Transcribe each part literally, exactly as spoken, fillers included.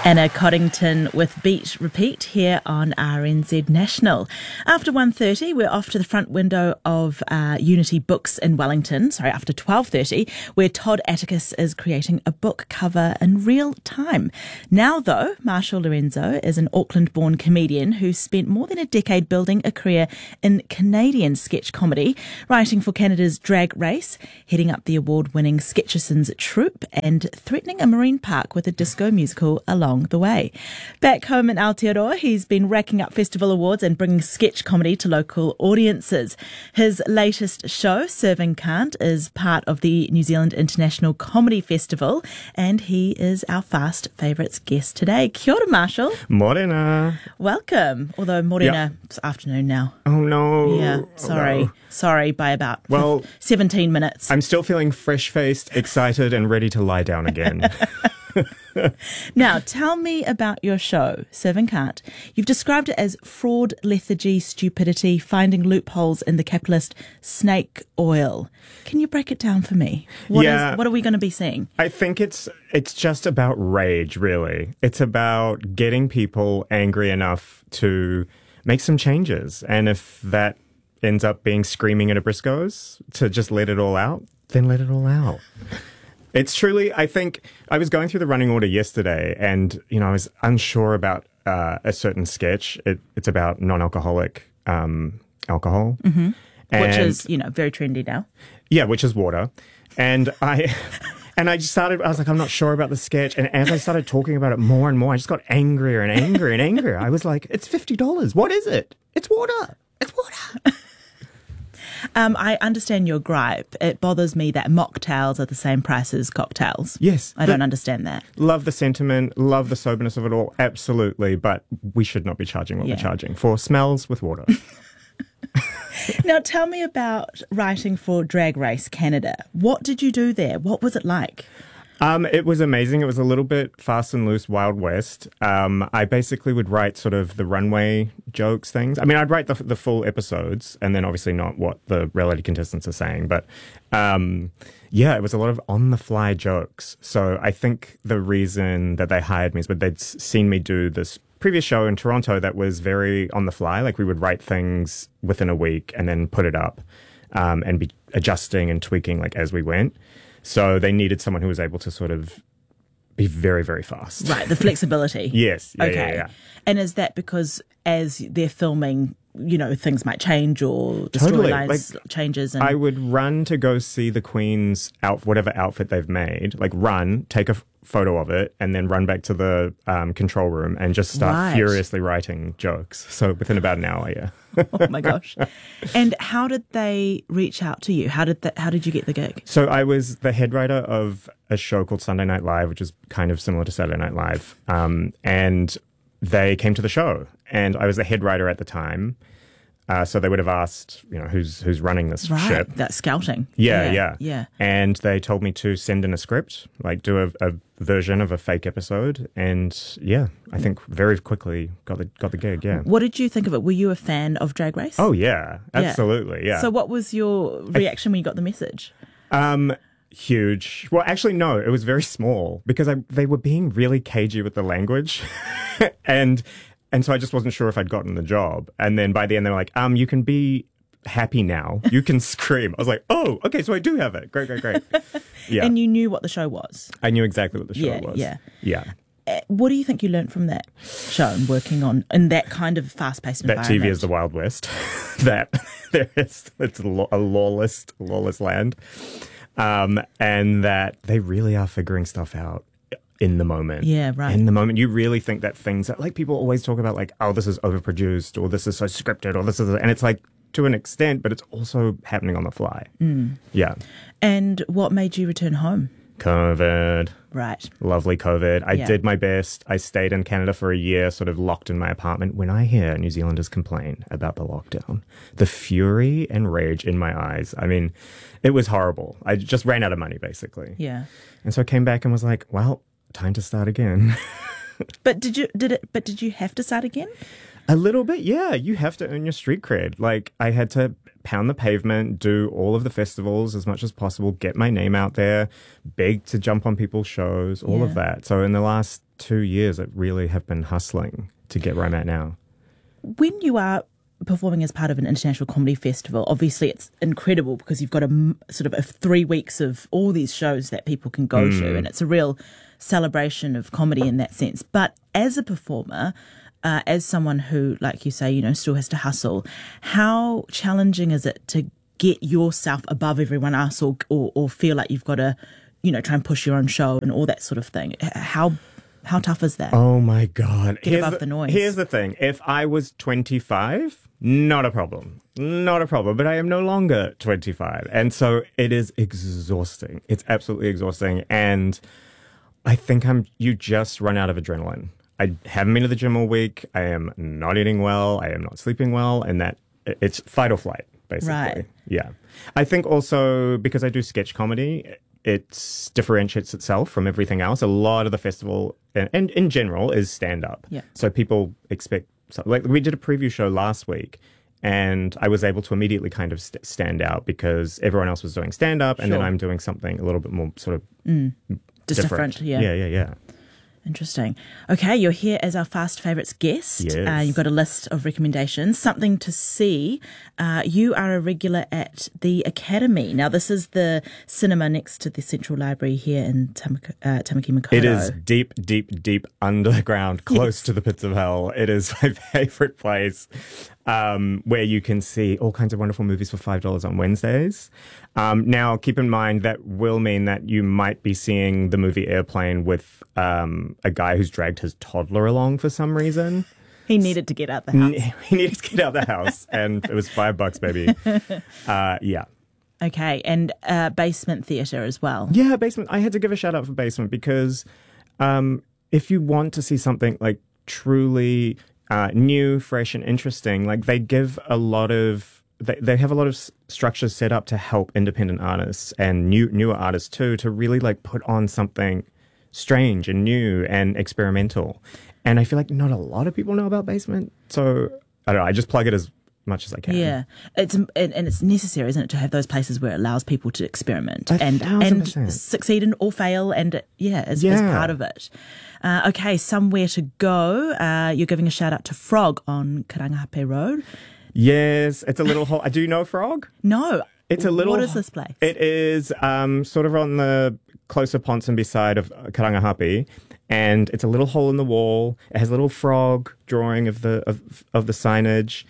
Anna Coddington with Beat Repeat here on R N Z National. After one thirty, we're off to the front window of uh, Unity Books in Wellington, sorry, after twelve thirty, where Todd Atticus is creating a book cover in real time. Now, though, Marshall Lorenzo is an Auckland-born comedian who spent more than a decade building a career in Canadian sketch comedy, writing for Canada's Drag Race, heading up the award-winning Sketchersons troupe, and threatening a marine park with a disco musical along the way. Back home in Aotearoa, he's been racking up festival awards and bringing sketch comedy to local audiences. His latest show, Serving Can't, is part of the New Zealand International Comedy Festival, and he is our Fast Favourites guest today. Kia ora, Marshall. Morena. Welcome. Although Morena, Yep. It's afternoon now. Oh no. Yeah, sorry. Oh, no. Sorry by about Well, seventeen minutes. I'm still feeling fresh-faced, excited, and ready to lie down again. Now, tell me about your show, Serving Can't. You've described it as fraud, lethargy, stupidity, finding loopholes in the capitalist snake oil. Can you break it down for me? What Yeah. is, what are we going to be seeing? I think it's it's just about rage, really. It's about getting people angry enough to make some changes. And if that ends up being screaming at a Briscoes to just let it all out, then let it all out. It's truly, I think, I was going through the running order yesterday and, you know, I was unsure about uh, a certain sketch. It, it's about non-alcoholic um, alcohol. Mm-hmm. And, Which is, you know, very trendy now. Yeah, which is water. And I... And I just started, I was like, I'm not sure about the sketch. And as I started talking about it more and more, I just got angrier and angrier and angrier. I was like, it's fifty dollars. What is it? It's water. It's water. Um, I understand your gripe. It bothers me that mocktails are the same price as cocktails. Yes. I don't understand that. Love the sentiment, love the soberness of it all, absolutely. But we should not be charging what Yeah. we're charging for smells with water. Now, tell me about writing for Drag Race Canada. What did you do there? What was it like? Um, it was amazing. It was a little bit fast and loose, Wild West. Um, I basically would write sort of the runway jokes things. I mean, I'd write the, the full episodes and then obviously not what the reality contestants are saying. But um, yeah, it was a lot of on-the-fly jokes. So I think the reason that they hired me is that they'd s- seen me do this previous show in Toronto that was very on the fly. Like we would write things within a week and then put it up um, and be adjusting and tweaking like as we went. So they needed someone who was able to sort of be very, very fast. Right, the flexibility. Yes. Yeah, okay. yeah, yeah. And is that because as they're filming, you know, things might change or the Totally. storylines Like, changes? And I would run to go see the Queen's out, whatever outfit they've made, like run, take a f- photo of it, and then run back to the um, control room and just start Right. furiously writing jokes. So within about an hour, yeah. Oh my gosh. And how did they reach out to you? How did that, how did you get the gig? So I was the head writer of a show called Sunday Night Live, which is kind of similar to Saturday Night Live. Um, and they came to the show, and I was the head writer at the time. Uh, so they would have asked, you know, who's who's running this Right, ship. that's scouting. Yeah, yeah. yeah, Yeah. And they told me to send in a script, like do a, a version of a fake episode, and yeah, I think very quickly got the got the gig. Yeah. What did you think of it? Were you a fan of Drag Race? Oh yeah, absolutely. Yeah. So what was your reaction when you got the message? Um, huge. Well, actually, no, it was very small because I, they were being really cagey with the language, and and so I just wasn't sure if I'd gotten the job. And then by the end, they were like, um, you can be happy now. You can scream. I was like, oh, okay, so I do have it. Great, great, great. Yeah. And you knew what the show was. I knew exactly what the show Yeah, was. yeah. Yeah. Uh, What do you think you learned from that show and working on in that kind of fast-paced That environment? T V is the Wild West. That there is, it's a, law, a lawless, lawless land, um, and that they really are figuring stuff out in the moment. Yeah, right. In the moment, you really think that things that, like, people always talk about, like, oh, this is overproduced, or this is so scripted, or this is, and it's like to an extent, but it's also happening on the fly. Mm. Yeah. And what made you return home? COVID. Right. Lovely COVID. I Yeah. did my best. I stayed in Canada for a year, sort of locked in my apartment. When I hear New Zealanders complain about the lockdown, the fury and rage in my eyes, I mean, it was horrible. I just ran out of money, basically. Yeah. And so I came back and was like, well, time to start again. But did you did it? But did you have to start again? A little bit, yeah. You have to earn your street cred. Like, I had to pound the pavement, do all of the festivals as much as possible, get my name out there, beg to jump on people's shows, all Yeah. of that. So in the last two years, I really have been hustling to get where I'm at now. When you are performing as part of an international comedy festival, obviously it's incredible because you've got a m- sort of a three weeks of all these shows that people can go Mm. to, and it's a real celebration of comedy in that sense. But as a performer, uh, as someone who, like you say, you know, still has to hustle, how challenging is it to get yourself above everyone else, or or, or feel like you've got to, you know, try and push your own show and all that sort of thing? How how tough is that? Oh my God. Get above the noise. Here's the thing. If I was twenty-five, not a problem. Not a problem. But I am no longer twenty-five. And so it is exhausting. It's absolutely exhausting. And I think I'm, you just run out of adrenaline. I haven't been to the gym all week. I am not eating well. I am not sleeping well. And that it's fight or flight, basically. Right. Yeah. I think also because I do sketch comedy, it differentiates itself from everything else. A lot of the festival, and, and in general, is stand-up. Yeah. So people expect, so, like we did a preview show last week, and I was able to immediately kind of st- stand out because everyone else was doing stand-up, and Sure. then I'm doing something a little bit more sort of Just different. different, yeah. Yeah, yeah, yeah. Interesting. Okay, you're here as our Fast Favourites guest. Yes. Uh, you've got a list of recommendations. Something to see. Uh, you are a regular at the Academy. Now, this is the cinema next to the Central Library here in Tamaki, uh, Tamaki Makaurau. It is deep, deep, deep underground, close to the pits of hell. It is my favorite place, um, where you can see all kinds of wonderful movies for five dollars on Wednesdays. Um, now, keep in mind that will mean that you might be seeing the movie Airplane with um, a guy who's dragged his toddler along for some reason. He needed to get out the house. He needed to get out of the house, and it was five bucks, baby. Uh, yeah. Okay, and uh, Basement Theatre as well. Yeah, Basement. I had to give a shout out for Basement because um, if you want to see something like truly uh, new, fresh, and interesting, like they give a lot of, they, they have a lot of s- structures set up to help independent artists and new newer artists too to really like put on something strange and new and experimental. And I feel like not a lot of people know about Basement, so I don't know. I just plug it as much as I can. Yeah, it's and, and it's necessary, isn't it, to have those places where it allows people to experiment A and thousand and percent. succeed and or fail, and yeah, as, as Yeah. part of it. Uh, okay, somewhere to go. Uh, you're giving a shout out to Frog on Karangahape Road. Yes, it's a little hole. Do you know Frog? No, It's a little. What is this place? It is um, sort of on the closer Ponsonby side of Karangahape, and it's a little hole in the wall. It has a little frog drawing of the of, of the signage,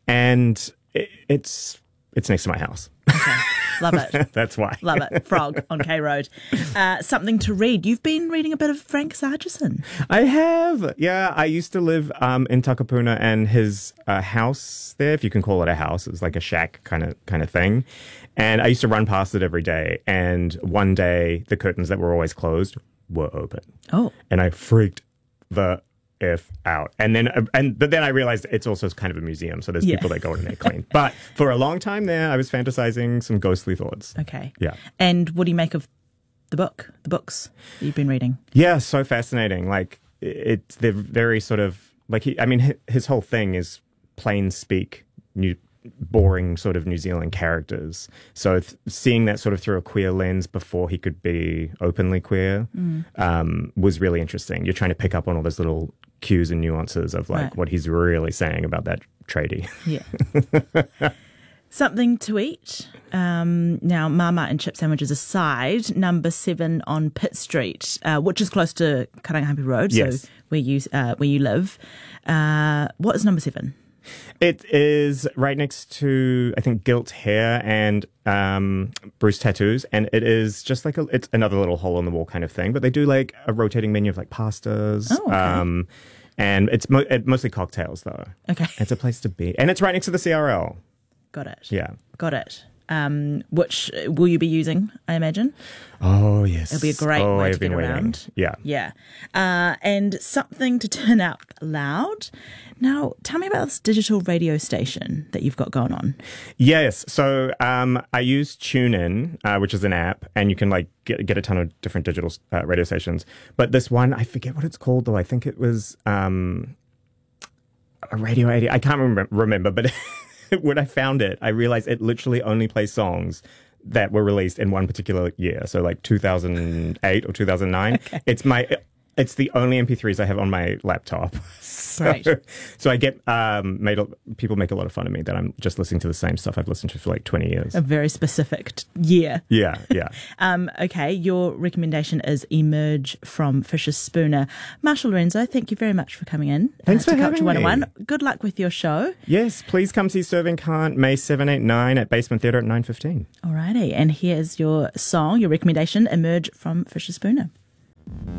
and it, it's it's next to my house. Okay, love it. That's why. Love it. Frog on K Road. Uh, something to read. You've been reading a bit of Frank Sargison. I have. Yeah, I used to live um, in Takapuna, and his uh, house there, if you can call it a house, it was like a shack kind of kind of thing. And I used to run past it every day. And one day, the curtains that were always closed were open. Oh, And I freaked the F out. And then, uh, and but then I realized it's also kind of a museum. So there's Yeah. people that go in there clean. But for a long time there, I was fantasizing some ghostly thoughts. okay. Yeah. And what do you make of the book, the books that you've been reading? Yeah, so fascinating. Like it's they're very sort of like he. I mean, hi- his whole thing is plain speak, new, boring sort of New Zealand characters. So th- seeing that sort of through a queer lens before he could be openly queer um, was really interesting. You're trying to pick up on all those little cues and nuances of like Right. what he's really saying about that tradie. Yeah. Something to eat. Um, now, Marmite and chip sandwiches aside, number seven on Pitt Street, uh, which is close to Karangahape Road, Yes. so where you uh, where you live. Uh, what is number seven? It is right next to, I think, Gilt Hair and um, Bruce Tattoos, and it is just like a, it's another little hole in the wall kind of thing. But they do like a rotating menu of like pastas, Oh, okay. um, and it's mo- it, mostly cocktails though. Okay, It's a place to be, and it's right next to the C R L. got it. Yeah. Got it. Um, which uh, will you be using, I imagine? Oh yes, It'll be a great oh, way I've to been get waiting. around. Yeah. Yeah. Uh, and something to turn out loud. Now, tell me about this digital radio station that you've got going on. Yes. So um, I use TuneIn, uh, which is an app, and you can like get, get a ton of different digital uh, radio stations. But this one, I forget what it's called though. I think it was. Um, a Radio eighty. I can't remember, remember but when I found it, I realized it literally only plays songs that were released in one particular year. So like two thousand eight or two thousand nine. Okay. It's my... It's the only M P threes I have on my laptop. So, right. so I get um, made. People make a lot of fun of me that I'm just listening to the same stuff I've listened to for like twenty years. A very specific t- year. Yeah, yeah. um, okay, your recommendation is Emerge from Fisher Spooner. Marshall Lorenzo, thank you very much for coming in. Thanks uh, for to having Culture one oh one. me. Good luck with your show. Yes, please come see Serving Can't May seven, eight, nine at Basement Theatre at nine fifteen. Alrighty, and here's your song, your recommendation, Emerge from Fisher Spooner.